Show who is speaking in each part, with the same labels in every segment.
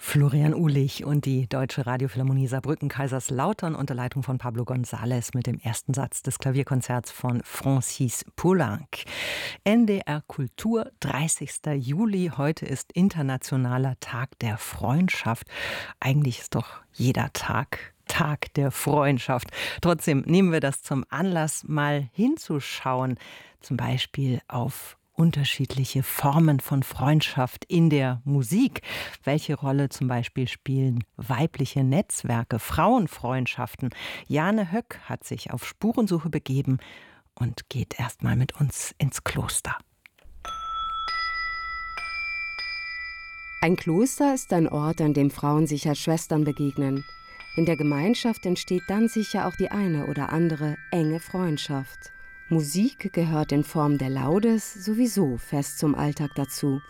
Speaker 1: Florian Uhlich und die Deutsche Radiophilharmonie Saarbrücken-Kaiserslautern unter Leitung von Pablo González mit dem ersten Satz des Klavierkonzerts von Francis Poulenc. NDR Kultur, 30. Juli. Heute ist Internationaler Tag der Freundschaft. Eigentlich ist doch jeder Tag der Freundschaft. Trotzdem nehmen wir das zum Anlass, mal hinzuschauen, zum Beispiel auf unterschiedliche Formen von Freundschaft in der Musik. Welche Rolle zum Beispiel spielen weibliche Netzwerke, Frauenfreundschaften? Jane Höck hat sich auf Spurensuche begeben und geht erstmal mit uns ins Kloster.
Speaker 2: Ein Kloster ist ein Ort, an dem Frauen sich als Schwestern begegnen. In der Gemeinschaft entsteht dann sicher auch die eine oder andere enge Freundschaft. Musik gehört in Form der Laudes sowieso fest zum Alltag dazu.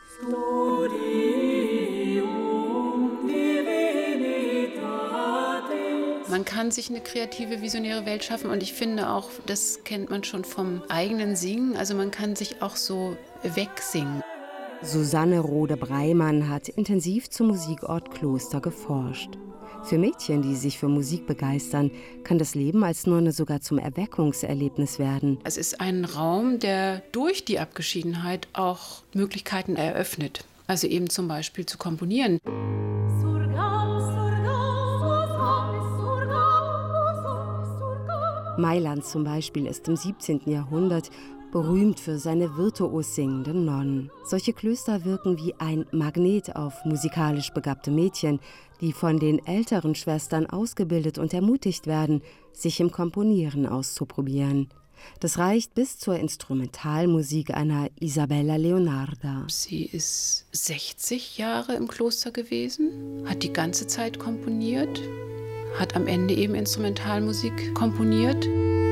Speaker 3: Man kann sich eine kreative, visionäre Welt schaffen und ich finde auch, das kennt man schon vom eigenen Singen, also man kann sich auch so wegsingen.
Speaker 2: Susanne Rode-Breimann hat intensiv zum Musikort Kloster geforscht. Für Mädchen, die sich für Musik begeistern, kann das Leben als Nonne sogar zum Erweckungserlebnis werden.
Speaker 3: Es ist ein Raum, der durch die Abgeschiedenheit auch Möglichkeiten eröffnet. Also eben zum Beispiel zu komponieren.
Speaker 2: Mailand zum Beispiel ist im 17. Jahrhundert berühmt für seine virtuos singenden Nonnen. Solche Klöster wirken wie ein Magnet auf musikalisch begabte Mädchen, die von den älteren Schwestern ausgebildet und ermutigt werden, sich im Komponieren auszuprobieren. Das reicht bis zur Instrumentalmusik einer Isabella Leonarda.
Speaker 3: Sie ist 60 Jahre im Kloster gewesen, hat die ganze Zeit komponiert, hat am Ende eben Instrumentalmusik komponiert.